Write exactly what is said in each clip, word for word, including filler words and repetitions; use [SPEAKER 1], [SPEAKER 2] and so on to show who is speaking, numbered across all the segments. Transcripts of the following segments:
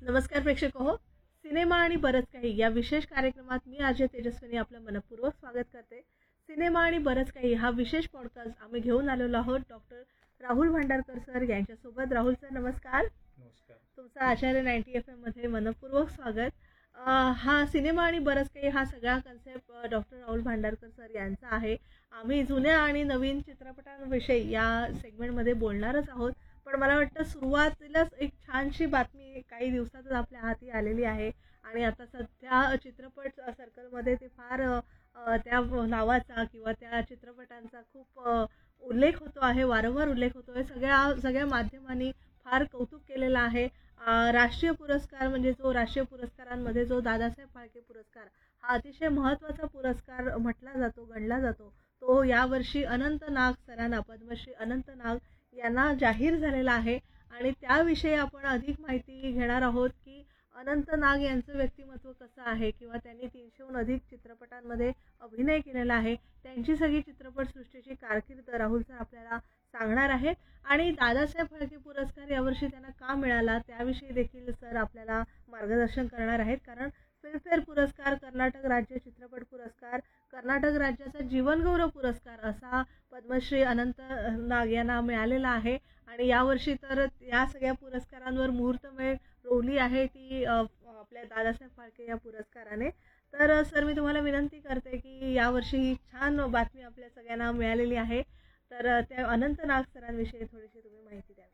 [SPEAKER 1] नमस्कार प्रेक्षक हो. सिनेमा आणि बरंच काही या विशेष कार्यक्रमात मी अजय तेजस्विनी आपलं मनपूर्वक स्वागत करते. सिनेमा आणि बरंच काही हा विशेष पॉडकास्ट आम्ही घेऊन आलेलो आहोत डॉक्टर राहुल भांडारकर सर यांच्यासोबत. राहुल सर नमस्कार.
[SPEAKER 2] नमस्कार.
[SPEAKER 1] तुमचं आचार्य नाईन्टी एफ एममध्ये मनपूर्वक स्वागत. अ, हा सिनेमा आणि बरंच काही हा सगळा concept doctor Rahul Bhandarkar sir यांचा आहे. आम्ही जुन्या आणि नवीन चित्रपटांविषयी या सेगमेंटमध्ये बोलणारच आहोत. पण मला वाटतं सुरुवातीलाच एक छानशी बातमी काही दिवसातच आपल्या हाती आलेली आहे आणि आता सध्या चित्रपट सर्कलमध्ये ते फार अ, त्या नावाचा किंवा त्या चित्रपटांचा खूप अ, उल्लेख होतो आहे, वारंवार उल्लेख होतो आहे. सगळ्या सगळ्या माध्यमांनी फार कौतुक केलेलं आहे. अ, राष्ट्रीय पुरस्कार म्हणजे जो राष्ट्रीय पुरस्कारांमध्ये जो दादासाहेब फाळके पुरस्कार हा अतिशय महत्त्वाचा पुरस्कार म्हटला जातो, गणला जातो. तो यावर्षी अनंत नाग सरांना, पद्मश्री अनंत नाग यांना जाहीर झालेला आहे आणि त्याविषयी आपण अधिक माहिती घेणार आहोत की अनंत नाग यांचं व्यक्तिमत्व कसं आहे किंवा त्यांनी तीनशेहून अधिक चित्रपटांमध्ये अभिनय केलेला आहे. त्यांची सगळी चित्रपटसृष्टीची कारकीर्द राहुल सर आपल्याला सांगणार आहेत आणि दादासाहेब फाळके पुरस्कार यावर्षी त्यांना का मिळाला त्याविषयी देखील सर आपल्याला मार्गदर्शन करणार आहेत. कारण फिल्मफेअर पुरस्कार, कर्नाटक राज्य चित्रपट पुरस्कार, कर्नाटक राज्याचा जीवनगौरव पुरस्कार असा पद्मश्री अनंत नाग यांना मिळालेला आहे आणि यावर्षी तर या सगळ्या पुरस्कारांवर मुहूर्तमेळ रोवली आहे ती अ, आपल्या दादासाहेब फाळके या पुरस्काराने. तर सर मी तुम्हाला विनंती करते की यावर्षी ही छान बातमी आपल्या सगळ्यांना मिळालेली आहे. तर त्या अनंत नाग सरांविषयी थोडीशी तुम्ही माहिती द्यावी.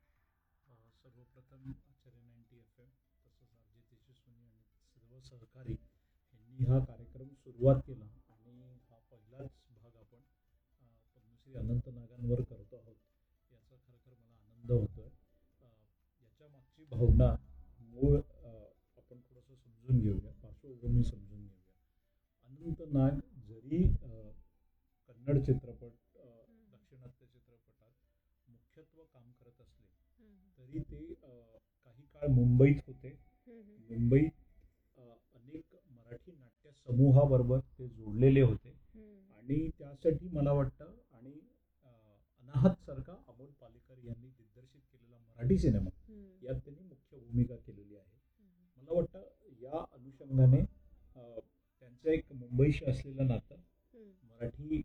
[SPEAKER 2] सर्वप्रथम आचार्य नाईन्टी एफ एम तसंच आरजे तेजस्विनी आणि सर्व सहकारी यांनी हा कार्यक्रम सुरुवात केला आणि हा पहिलाच भाग आपण पद्मश्री अनंत नागांवर करतो आहोत याचा खरोखर मला आनंद होतो आहे. याच्या मागची भावना मूळ आपण थोडंसं समजून घेऊया, पार्श्वभूमी समजून घेऊया. अनंत नाग जरी कन्नड चित्रपट, दाक्षिणात्य चित्रपटात मुख्यत्व काम करत असले तरी ते काही काळ मुंबईत होते. मुंबईत अनेक मराठी नाट्य समूहाबरोबर ते जोडलेले होते आणि त्यासाठी मला वाटतं आणि अनाहत सारखा अमोल पालेकर यांनी दिग्दर्शित केलेला मराठी सिनेमा यात त्यांनी मुख्य भूमिका केलेली आहे. मला वाटतं या अनुषंगाने त्यांचं एक मुंबईशी असलेलं नातं, मराठी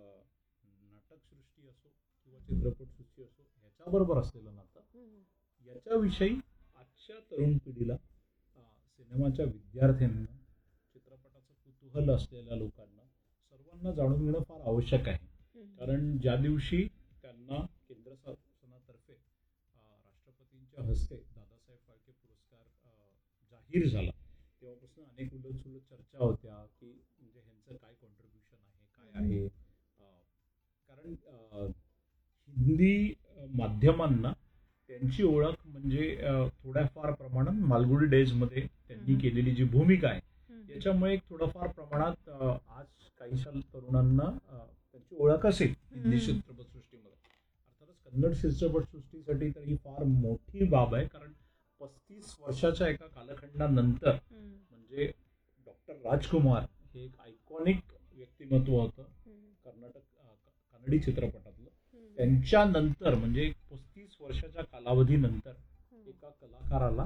[SPEAKER 2] नाटकसृष्टी असो किंवा चित्रपटसृष्टी असो ह्याच्याबरोबर असलेलं नातं, याच्याविषयी आजच्या तरुण पिढीला, सिनेमाच्या विद्यार्थ्यांना, चित्रपटाचं कुतूहल असलेल्या लोकांना सर्वांना जाणून घेणं फार आवश्यक आहे. कारण ज्या दिवशी त्यांना केंद्र शासनातर्फे राष्ट्रपतींच्या हस्ते दादासाहेब फाळके पुरस्कार जाहीर झाला तेव्हापासून अनेक उलटसुलट चर्चा होत्या की म्हणजे ह्यांचं काय कॉन्ट्रीब्युशन आहे, काय आहे. कारण हिंदी माध्यमांना त्यांची ओळख म्हणजे थोड्याफार प्रमाणात मालगुडी डेजमध्ये त्यांनी केलेली जी भूमिका आहे याच्यामुळे एक थोडंफार प्रमाणात आज काहीशा तरुणांना त्यांची ओळख असेल हिंदी चित्रपटसृष्टीमध्ये. अर्थातच कन्नड चित्रपटसृष्टीसाठी तर ही फार मोठी बाब आहे. कारण पस्तीस वर्षाच्या एका कालखंडानंतर म्हणजे डॉक्टर राजकुमार हे एक आयकॉनिक व्यक्तिमत्व होतं कर्नाटक कन्नडी चित्रपटातलं. त्यांच्यानंतर म्हणजे पस्तीस वर्षाच्या कालावधीनंतर एका कलाकाराला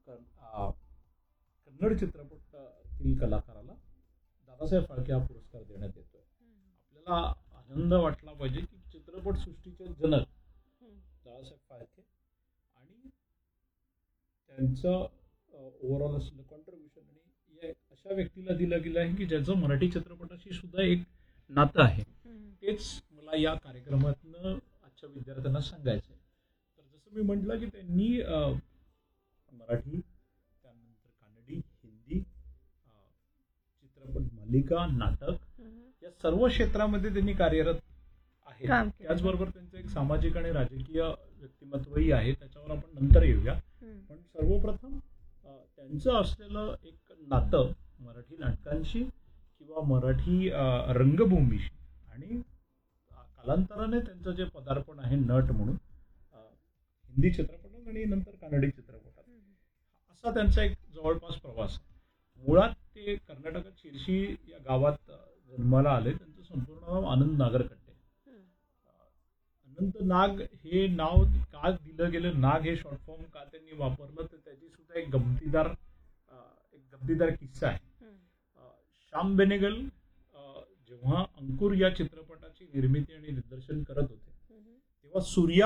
[SPEAKER 2] कन्नड चित्रपटातील कलाकाराला दादासाहेब फाळके हा पुरस्कार देण्यात येतोय. आपल्याला आनंद वाटला पाहिजे की चित्रपटसृष्टीचे जनक दादासाहेब फाळके आणि त्यांचं ओव्हरऑल असलेलं कॉन्ट्रीब्युशन आणि या अशा व्यक्तीला दिलं गेलं आहे की ज्याचं मराठी चित्रपटाशी सुद्धा एक नातं आहे. तेच मला या कार्यक्रमातनं आजच्या विद्यार्थ्यांना सांगायचं आहे. तर जसं मी म्हटलं की त्यांनी मराठी, त्यानंतर कानडी, हिंदी चित्रपट, मालिका, नाटक या सर्व क्षेत्रामध्ये त्यांनी कार्यरत आहे. त्याचबरोबर त्यांचं एक सामाजिक आणि राजकीय व्यक्तिमत्वही आहे, त्याच्यावर आपण नंतर येऊया. पण सर्वप्रथम त्यांचं असलेलं एक नातं मराठी नाटकांशी किंवा मराठी रंगभूमीशी आणि कालांतराने त्यांचं जे पदार्पण आहे नट म्हणून हिंदी चित्रपटात आणि नंतर कानडी चित्रपटात, असा त्यांचा एक जवळपास प्रवास आहे. मुळात ते कर्नाटकात शिर्शी या गावात जन्माला आले. त्यांचं संपूर्ण नाव आनंद नागरकट्टे. अनंत नाग हे नाव का दिलं गेलं, नाग हे शॉर्ट फॉर्म का त्यांनी वापरलं, तर त्याची सुद्धा एक गमतीदार अं, एक गमतीदार किस्सा आहे. अं, श्याम बेनेगल अं, जेव्हा अंकुर या चित्रपटाची निर्मिती आणि दिग्दर्शन करत होते, तेव्हा सूर्या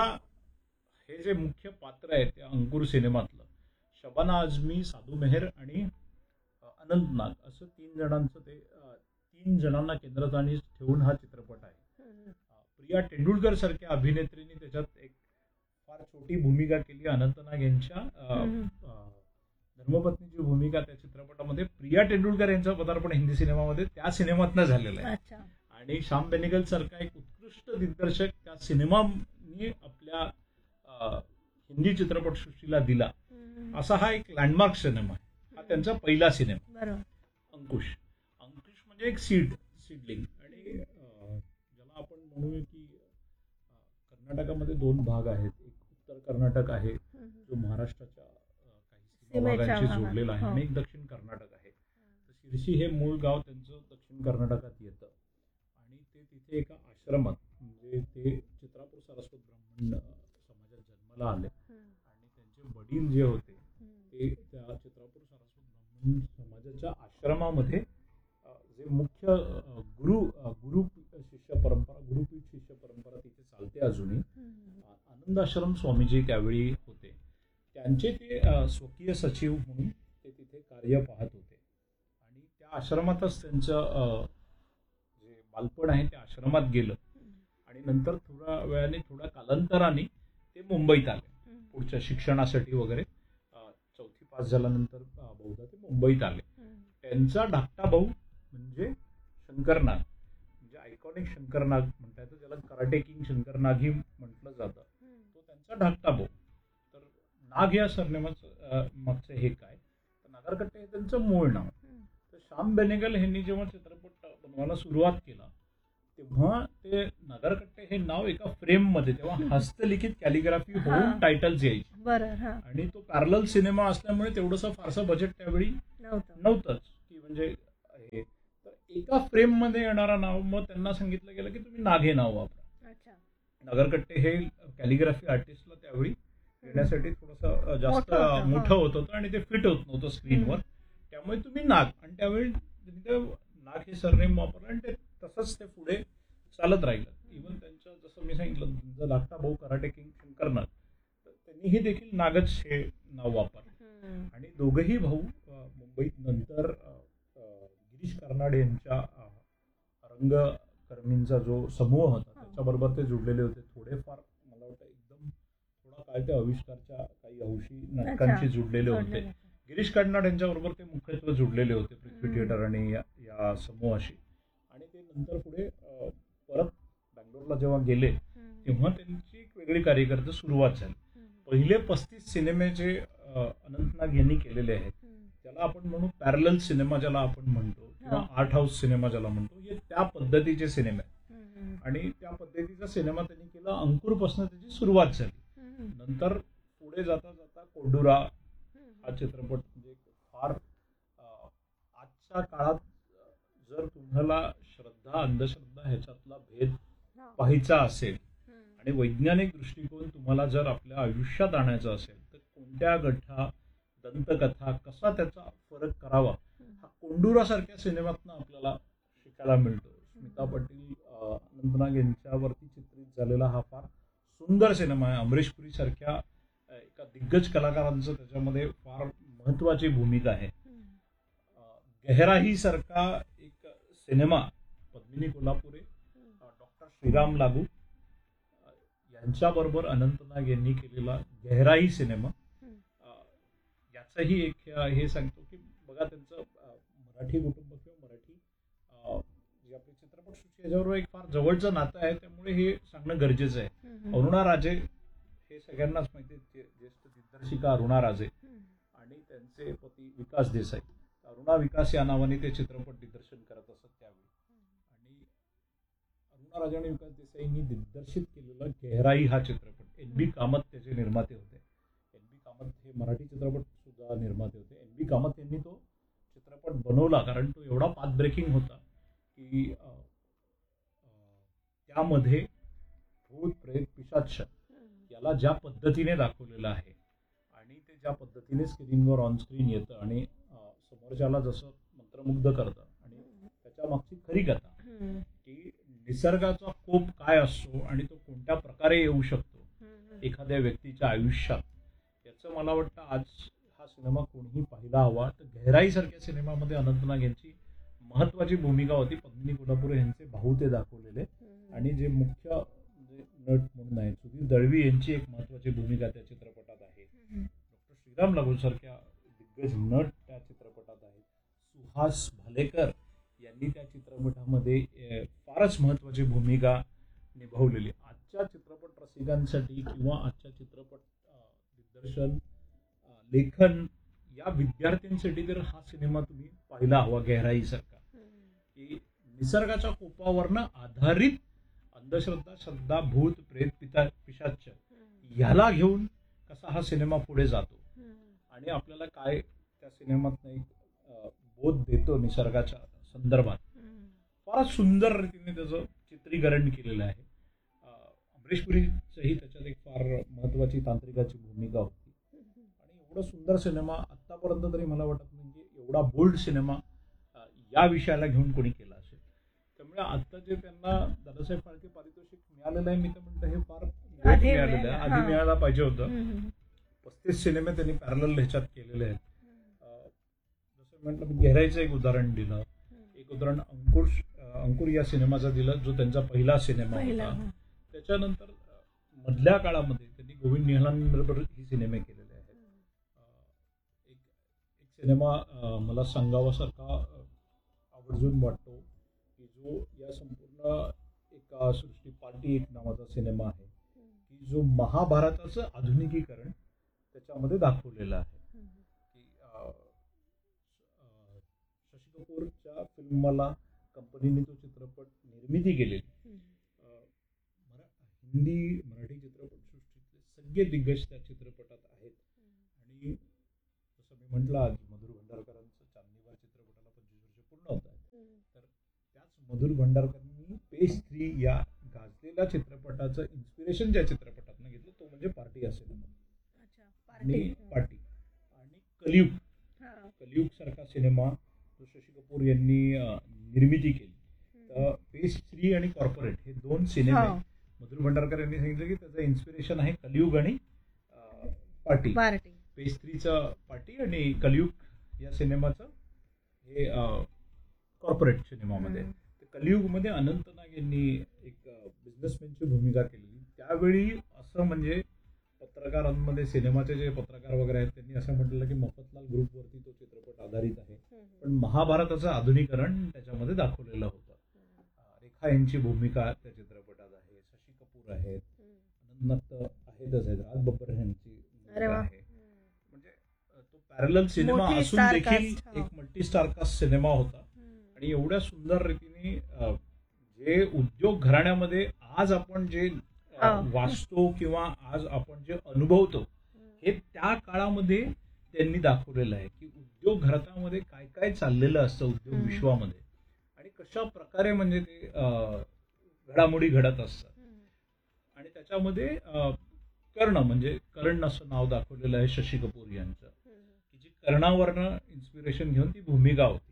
[SPEAKER 2] हे जे मुख्य पात्र आहे त्या अंकुर सिनेमातलं, शबाना आझमी, साधू मेहर आणि अं, अनंत नाग असं तीन जणांचं ते अं, तीन जणांना केंद्रस्थानी ठेवून हा चित्रपट आहे. अं, प्रिया तेंडुलकर सारख्या अभिनेत्रीने त्याच्यात एक फार छोटी भूमिका केली. अनंत नाग यांच्या अं, अं, धर्मपत्नीची भूमिका त्या चित्रपटामध्ये प्रिया तेंडुलकर यांचं पदार्पण हिंदी सिनेमामध्ये त्या सिनेमातनं झालेलं आहे.
[SPEAKER 1] अच्छा.
[SPEAKER 2] आणि श्याम बेनेगल सारखा एक उत्कृष्ट दिग्दर्शक त्या सिनेमाने आपल्या अं, हिंदी चित्रपटसृष्टीला दिला, असा हा एक लँडमार्क सिनेमा आहे. हा त्यांचा पहिला सिनेमा
[SPEAKER 1] बरोबर.
[SPEAKER 2] अंकुश. अंकुश म्हणजे एक सीड सीडलिंग. आणि अं, ज्याला आपण म्हणूया की अं, कर्नाटकामध्ये दोन भाग आहेत. एक उत्तर कर्नाटक आहे जो महाराष्ट्राच्या अं, काही
[SPEAKER 1] सीमेच्या
[SPEAKER 2] सीमाभागांशी
[SPEAKER 1] भागात.
[SPEAKER 2] जोडलेला आहे,
[SPEAKER 1] हो.
[SPEAKER 2] आणि एक दक्षिण कर्नाटक आहे. तर शिरसी हे मूळ गाव त्यांचं दक्षिण कर्नाटकात येतं, आणि ते तिथे एका आश्रमात, म्हणजे ते चित्रापूर सारस्वत ब्राह्मण अं, समाजात जन्माला आले, आणि त्यांचे वडील जे होते ते त्या चित्रापूर सारस्वत ब्राह्मण समाजाच्या आश्रमामध्ये अ, जे मुख्य अ, गुरु अ, गुरु शिष्य परंपरा गुरुपीठ शिष्य परंपरा तिथे चालते अजूनही. आ- आनंदाश्रम स्वामीजी त्यावेळी होते. त्यांचे ते अ, स्वकीय सचिव म्हणून ते तिथे कार्य पाहत होते, आणि त्या आश्रमातच त्यांचं अ, जे बालपण आहे ते आश्रमात गेलं, आणि नंतर थोड्या वेळाने थोड्या कालांतराने ते मुंबईत आले पुढच्या शिक्षणासाठी वगैरे. अ, चौथी पास झाल्यानंतर अ, बहुधा ते मुंबईत आले. त्यांचा धाकटा भाऊ म्हणजे शंकरनाग, म्हणजे आयकॉनिक शंकरनाग म्हणता येतं त्याला, कराटे किंग शंकरनागही म्हटलं जातं, तो त्यांचा धाकटा भाऊ. तर नाग या सरनेमाचं मागचं हे काय, तर नागरकट्टे हे त्यांचं मूळ नाव. तर श्याम बेनेगल यांनी जेव्हा चित्रपट बनवायला सुरुवात केला, तेव्हा ते नागरकट्टे हे नाव एका फ्रेम मध्ये, तेव्हा हस्तलिखित कॅलिग्राफी होऊन टायटल्स यायची.
[SPEAKER 1] बरं. हा.
[SPEAKER 2] आणि तो पॅरलल सिनेमा असल्यामुळे तेवढंसं फारसं बजेट त्यावेळी
[SPEAKER 1] नव्हतं.
[SPEAKER 2] नव्हतंच की म्हणजे हे. तर एका फ्रेम मध्ये येणारा नाव, मग त्यांना सांगितलं गेलं की तुम्ही नाग हे नाव वापरा.
[SPEAKER 1] अच्छा.
[SPEAKER 2] नागरकट्टे हे कॅलिग्राफी आर्टिस्टला त्यावेळी येण्यासाठी थोडंसं जास्त
[SPEAKER 1] मोठं होतं,
[SPEAKER 2] मोठं
[SPEAKER 1] हो.
[SPEAKER 2] होत होतं, आणि ते फिट होत नव्हतं स्क्रीनवर. त्यामुळे तुम्ही नाग, आणि त्यावेळी त्यांनी ते नाग हे सरनेम वापरलं, आणि ते तसंच ते पुढे चालत राहिलं. इव्हन त्यांच्या, जसं मी सांगितलं, त्यांचा धाकटा भाऊ कराटे किंग शंकरनाग, तर त्यांनीही देखील नागच हे नाव वापरलं. आणि दोघंही भाऊ अ, मुंबईत नंतर अ, अ, गिरीश कर्नाड यांच्या अ, रंगकर्मींचा जो समूह होता त्याच्याबरोबर ते जुडलेले होते. थोडेफार मला वाटतं एकदम थोडा काळ ते आविष्कारच्या काही हौशी नाटकांशी जुडलेले होते. गिरीश कर्नाड यांच्याबरोबर ते मुख्यत्वे जुडलेले होते पृथ्वी थिएटर आणि या, या समूहाशी. आणि ते नंतर पुढे अ, परत बँगलोरला जेव्हा गेले, तेव्हा त्यांची एक वेगळी कार्यकर्ते सुरुवात झाली. पहिले पस्तीस सिनेमे जे अ, अनंतनाग यांनी केलेले आहेत, त्याला आपण म्हणू पॅरलल सिनेमा ज्याला आपण म्हणतो, किंवा आर्ट हाऊस सिनेमा ज्याला म्हणतो, हे त्या पद्धतीचे सिनेमे आहेत. आणि त्या पद्धतीचा सिनेमा त्यांनी केला. अंकुरपासून त्याची सुरुवात झाली. नंतर पुढे जाता जाता कोडुरा हा चित्रपट, म्हणजे फार अ, आजच्या काळात जर तुम्हाला श्रद्धा अंधश्रद्धा ह्याच्यातला भेद पाहायचा असेल, आणि वैज्ञानिक दृष्टिकोन तुम्हाला जर आपल्या आयुष्यात आणायचा असेल, तर कोणत्या गठा, दंतकथा, कसा त्याचा फरक करावा, हा कोंडुरासारख्या सिनेमातनं आपल्याला शिकायला मिळतो. स्मिता पाटील, अ, अनंतनाग यांच्यावरती चित्रित झालेला हा फार सुंदर सिनेमा आहे. अमरीश पुरी सारख्या अ, एका दिग्गज कलाकारांचं त्याच्यामध्ये फार महत्वाची भूमिका आहे. अ, गहराई सारखा एक सिनेमा पद्मिनी कोल्हापुरे, डॉक्टर श्रीराम लागू अ, यांच्याबरोबर अनंतनाग यांनी केलेला गहराई सिनेमा, अ, याचंही एक हे सांगतो की बघा, त्यांचं अ, मराठी कुटुंब किंवा मराठी अ, जे आपली चित्रपटसृष्टी याच्याबरोबर एक फार जवळचं नातं आहे, त्यामुळे हे सांगणं गरजेचं आहे. अरुणा राजे हे सगळ्यांनाच माहिती आहे, ज्येष्ठ दिग्दर्शिका अरुणा राजे, आणि त्यांचे पती विकास देसाई. अरुणा विकास या नावाने ते चित्रपट दिग्दर्शन करत असत त्यावेळी. आणि अरुणा राजे आणि विकास देसाईंनी दिग्दर्शित केलेला गहराई हा चित्रपट, एन बी कामत त्याचे निर्माते होते. एन बी कामत हे मराठी चित्रपट सुद्धा निर्माते होते. एन बी कामत यांनी तो चित्रपट बनवला, कारण तो एवढा पाथ ब्रेकिंग होता की अ, अ, त्यामध्ये भूत प्रेत पिशाच याला ज्या पद्धतीने दाखवलेलं आहे आणि ते ज्या पद्धतीने स्क्रीनवर ऑन स्क्रीन येतं आणि अं, समोरच्याला जसं मंत्रमुग्ध करतं आणि त्याच्या मागची खरी कथा की निसर्गाचा कोप काय असतो आणि तो कोणत्या प्रकारे येऊ शकतो एखाद्या व्यक्तीच्या आयुष्यात, याचं मला वाटतं आज हा सिनेमा कोणीही पाहिला हवा. तर गहराई सारख्या सिनेमामध्ये अनंतनाग यांची महत्वाची भूमिका होती. पद्मिनी कोल्हापुरे यांचे भाऊ ते दाखवलेले आणि जे मुख्य जे नट म्हणून आहे सुधीर दळवी यांची एक महत्वाची भूमिका त्या चित्रपटात आहे. डॉक्टर श्रीराम लागू सारख्या दिग्गज नट त्या चित्रपटात आहेत. सुहास भालेकर यांनी त्या चित्रपटामध्ये अ, फारच महत्वाची भूमिका निभावलेली. आजच्या चित्रपट रसिकांसाठी किंवा आजच्या चित्रपट अ, दिग्दर्शन अ, लेखन या विद्यार्थ्यांसाठी तर हा सिनेमा तुम्ही पाहिला हवा गहराईसारखा, की निसर्गाच्या कोपावरनं आधारित अंधश्रद्धा, श्रद्धा, भूत प्रेत पिता पिशाच ह्याला घेऊन कसा हा सिनेमा पुढे जातो आणि आपल्याला काय त्या सिनेमात एक अ, बोध देतो निसर्गाच्या संदर्भात. फारच सुंदर रीतीने त्याचं चित्रीकरण केलेलं आहे. अ, अमरीश पुरीचंही त्याच्यात एक फार महत्वाची तांत्रिकाची भूमिका होती आणि एवढा सुंदर सिनेमा आतापर्यंत तरी मला वाटत नाही की एवढा बोल्ड सिनेमा अ, या विषयाला घेऊन कोणी केला असेल. त्यामुळे आता जे त्यांना दादासाहेब फाळके पारितोषिक मिळालेलं आहे, मी तर म्हणतो हे फार late
[SPEAKER 1] आधी
[SPEAKER 2] मिळालेलं आहे.
[SPEAKER 1] मिळालं,
[SPEAKER 2] आधी
[SPEAKER 1] हां.
[SPEAKER 2] मिळायला पाहिजे होतं. पस्तीस सिनेमे त्यांनी पॅरलल ह्याच्यात केलेले आहेत. अ, जसं म्हटलं मी गहराईचं एक उदाहरण दिलं, एक उदाहरण अंकुर अंकुर या सिनेमाचा दिलं जो त्यांचा पहिला सिनेमा
[SPEAKER 1] पहिला,
[SPEAKER 2] होता.
[SPEAKER 1] हां.
[SPEAKER 2] त्याच्यानंतर अ, मधल्या काळामध्ये त्यांनी गोविंद निहलांबरोबर ही सिनेमे केलेले आहेत. अ, एक एक सिनेमा अ, मला सांगावासारखा अ, आवर्जून वाटतो की जो या संपूर्ण एका सृष्टी पार्टी एक नावाचा सिनेमा आहे की जो महाभारताचं आधुनिकीकरण त्याच्यामध्ये दाखवलेलं आहे. की अ, अ, शशी कपूरच्या फिल्मला कंपनीने तो चित्रपट निर्मिती केलेली. अ, मरा- हिंदी मराठी चित्रपटसृष्टीतले सगळे दिग्गज त्या चित्रपटात आहेत आणि जसं मी म्हटलं आधी मधुर भंडारकरांचं चांदणीवार चित्रपटाला पंचवीस वर्ष पूर्ण होत आहेत. तर त्याच मधुर भंडारकरांनी पेज थ्री या गाजलेल्या चित्रपटाचं इन्स्पिरेशन ज्या चित्रपटातनं घेतलं तो म्हणजे पार्टी हा सिनेमा. आणि पार्टी आणि कलियुग कलियुग सारखा सिनेमा जो शशी कपूर यांनी अ, निर्मिती केली. तर पेज थ्री आणि कॉर्पोरेट हे दोन सिनेमे
[SPEAKER 1] हा.
[SPEAKER 2] मधुर भंडारकर यांनी सांगितलं की त्याचं इन्स्पिरेशन आहे कलियुग आणि अ, पार्टी.
[SPEAKER 1] पार्टी
[SPEAKER 2] पेज थ्रीचं पार्टी आणि कलियुग या सिनेमाचं हे कॉर्पोरेट सिनेमामध्ये. तर कलियुगमध्ये अनंतनाग यांनी एक बिझनेसमॅनची भूमिका केलेली. त्यावेळी असं म्हणजे पत्रकारांमध्ये सिनेमाचे जे पत्रकार वगैरे आहेत त्यांनी असं म्हटलं की मफतलाल ग्रुपवरती तो चित्रपट आधारित आहे, पण महाभारताचं आधुनिकरण त्याच्यामध्ये दाखवलेलं होतं. अ, रेखा यांची भूमिका त्या चित्रपटात आहे, शशी कपूर आहेत, अनंत आहेतच आहेत, राज बब्बर यांची
[SPEAKER 1] अरे
[SPEAKER 2] भूमिका
[SPEAKER 1] वा.
[SPEAKER 2] आहे. म्हणजे अ, तो पॅरलल सिनेमा
[SPEAKER 1] मोठी
[SPEAKER 2] असून
[SPEAKER 1] star
[SPEAKER 2] देखील
[SPEAKER 1] cast, हा.
[SPEAKER 2] एक मल्टी स्टार कास्ट सिनेमा होता आणि एवढ्या सुंदर रीतीने अ, जे उद्योग घराण्यामध्ये आज आपण जे अ,
[SPEAKER 1] हा.
[SPEAKER 2] वाचतो किंवा आज आपण जे अनुभवतो हे त्या काळामध्ये त्यांनी दाखवलेलं आहे की उद्योग घराण्यामध्ये काय काय चाललेलं असतं उद्योग
[SPEAKER 1] हम्म.
[SPEAKER 2] विश्वामध्ये आणि कशा प्रकारे म्हणजे ते अ, घडामोडी घडत असतात. आणि त्याच्यामध्ये अ, कर्ण म्हणजे कर्ण असं नाव दाखवलेलं आहे शशी कपूर यांचं, की जी कर्णावरनं इन्स्पिरेशन घेऊन ती भूमिका होती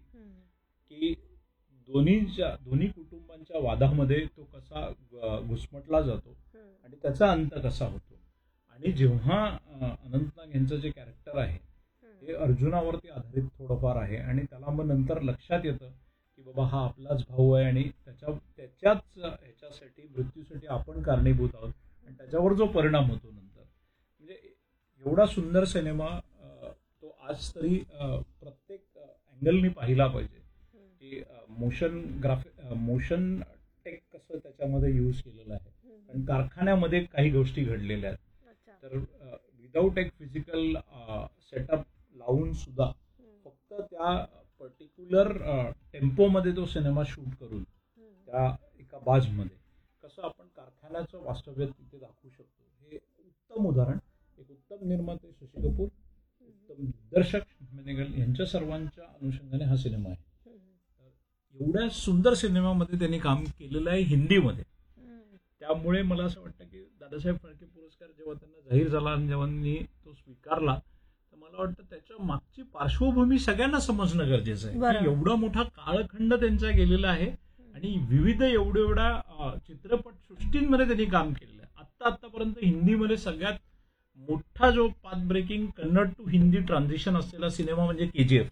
[SPEAKER 2] की दोन्हीच्या दोन्ही कुटुंबांच्या वादामध्ये तो कसा अ, घुसमटला जातो आणि त्याचा अंत कसा होतो. आणि जेव्हा अ, अनंतनाग यांचं जे कॅरेक्टर आहे ते अर्जुनावरती आधारित थोडंफार आहे आणि त्याला मग नंतर लक्षात येतं की बाबा हा आपलाच भाऊ आहे आणि त्याच्या त्याच्याच ह्याच्यासाठी मृत्यूसाठी आपण कारणीभूत आहोत आणि त्याच्यावर जो परिणाम होतो नंतर म्हणजे एवढा सुंदर सिनेमा अ, तो आज तरी अ, प्रत्येक अँगलनी पाहिला पाहिजे की मोशन ग्राफिक मोशन टेक कसं त्याच्यामध्ये यूज केलेलं आहे आणि कारखान्यामध्ये काही गोष्टी घडलेल्या आहेत. तर विदाऊट एक फिजिकल सेटअप लावून सुद्धा फक्त त्या पर्टिक्युलर टेम्पोमध्ये तो सिनेमा शूट करून त्या एका बाजमध्ये कसं आपण कारखान्याचं वास्तव्य तिथे दाखवू शकतो हे उत्तम उदाहरण. एक उत्तम निर्माते शशी कपूर, उत्तम दिग्दर्शक मेनेगल यांच्या सर्वांच्या अनुषंगाने हा सिनेमा आहे. एवढ्या सुंदर सिनेमामध्ये त्यांनी काम केलेलं आहे हिंदीमध्ये. त्यामुळे मला असं वाटतं की दादासाहेब फाळके पुरस्कार जेव्हा त्यांना जाहीर झाला आणि जेव्हा त्यांनी तो स्वीकारला तर मला वाटतं त्याच्या मागची पार्श्वभूमी सगळ्यांना समजणं गरजेचं आहे
[SPEAKER 1] बरोबर.
[SPEAKER 2] की एवढा मोठा काळखंड त्यांचा गेलेला आहे आणि विविध एवढे एवढ्या अं, चित्रपट सृष्टींमध्ये त्यांनी काम केलेलं आहे. आत्ता आतापर्यंत हिंदीमध्ये सगळ्यात मोठा जो path breaking Kannada to Hindi transition असलेला सिनेमा म्हणजे केजीएफ.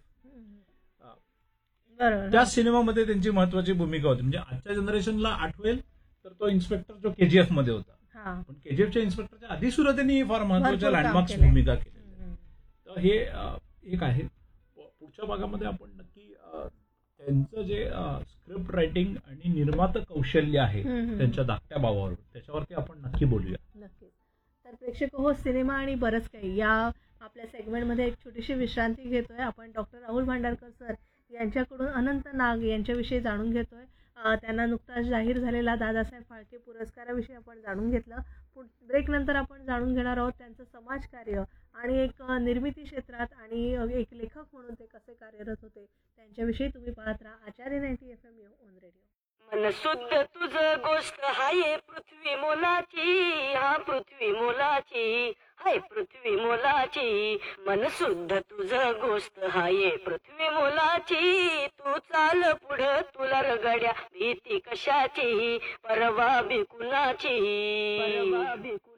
[SPEAKER 1] बरोबर.
[SPEAKER 2] त्या सिनेमामध्ये त्यांची महत्वाची भूमिका होती. म्हणजे आजच्या जनरेशनला आठवेल तर तो इन्स्पेक्टर जो केजीएफ मध्ये होता.
[SPEAKER 1] हा.
[SPEAKER 2] पण केजीएफच्या इन्स्पेक्टरच्या आधी सुद्धा त्यांनी फार महत्वाच्या
[SPEAKER 1] भरपूर काम
[SPEAKER 2] लँडमार्क्स
[SPEAKER 1] केलंय.
[SPEAKER 2] भूमिका केली.
[SPEAKER 1] हम्म.
[SPEAKER 2] तर हे अं, एक आहे. प- पुढच्या भागामध्ये आपण नक्की अं, त्यांचं जे स्क्रिप्ट रायटिंग आणि निर्माता कौशल्य आहे
[SPEAKER 1] हम्म, हम्म.
[SPEAKER 2] त्यांच्या धाकट्या भावावर त्याच्यावरती आपण नक्की बोलूया.
[SPEAKER 1] नक्कीच. तर प्रेक्षक हो, सिनेमा आणि बरंच काही या आपल्या सेगमेंटमध्ये एक छोटीशी विश्रांती घेतोय. आपण डॉक्टर राहुल भांडारकर सर यांच्याकडून अनंत नाग यांच्याविषयी जाणून घेतोय. अ, त्यांना नुकताच जाहीर झालेला दादासाहेब फाळके पुरस्काराविषयी आपण जाणून घेतलं. ब्रेक नंतर आपण जाणून घेणार आहोत त्यांचं समाजकार्य आणि एक अ, निर्मिती क्षेत्रात आणि अ, एक लेखक म्हणून ते कसे कार्यरत होते त्यांच्याविषयी. तुम्ही पाहत राहा आचार्य ninety F M on radio.
[SPEAKER 3] मन शुद्ध तुझ गोष्ट हाय पृथ्वी मोलाची, हा पृथ्वी मोलाची, हाय पृथ्वी मोलाची. मन शुद्ध तुझ गोष्ट हाय पृथ्वी मोलाची. तू चाल पुढं तुला रगड्या भीती कशाची, परवा बी कुणाची, परवा बी